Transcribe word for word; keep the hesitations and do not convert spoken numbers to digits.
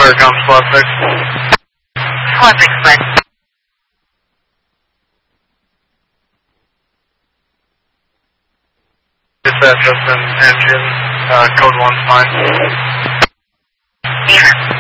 Here comes Squad six. Squad six, bud. Dispatch, Justin, engine, uh, code one's fine. Here.